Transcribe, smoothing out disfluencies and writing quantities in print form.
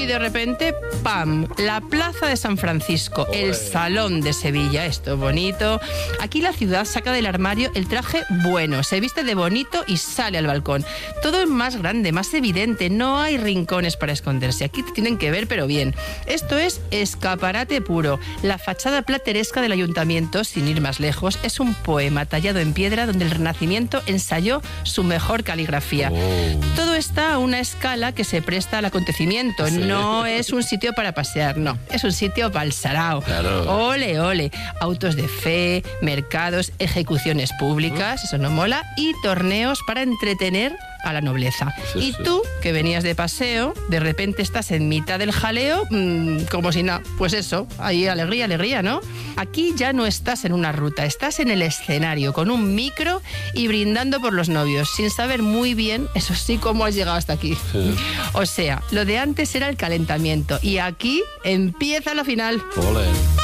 y de repente, ¡pam!, la Plaza de San Francisco, el Salón de Sevilla. Esto es bonito. Aquí la ciudad saca del armario el traje bueno, se viste de bonito y sale al balcón. Todo es más grande, más evidente, no hay rincones para esconderse. Aquí te tienen que ver, pero bien. Esto es escaparate puro. La fachada plateresca del ayuntamiento, sin ir más lejos, es un poema tallado en piedra donde el Renacimiento ensayó su mejor caligrafía. Todo está a una escala que se presta al acontecimiento. Sí. No es un sitio para pasear, no. Es un sitio para el sarao. Claro. Ole, ole. Autos de fe, mercados, ejecuciones públicas, eso no mola, y torneos para entretener a la nobleza. Sí, y tú, que venías de paseo, de repente estás en mitad del jaleo, como si nada. Pues eso, ahí alegría, alegría, ¿no? Aquí ya no estás en una ruta, estás en el escenario, con un micro y brindando por los novios, sin saber muy bien, eso sí, cómo has llegado hasta aquí. Sí. O sea, lo de antes era el calentamiento y aquí empieza la final. Ole.